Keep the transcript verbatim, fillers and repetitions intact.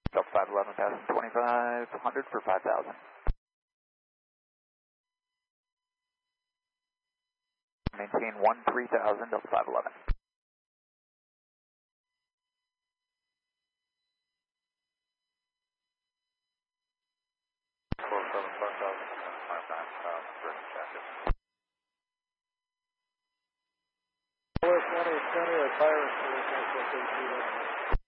Delta five eleven passing twenty-five hundred for five thousand. Maintain one three thousand, Delta five eleven. four seven five thousand, five nine thousand, bridge traffic. West one eight center at Byron,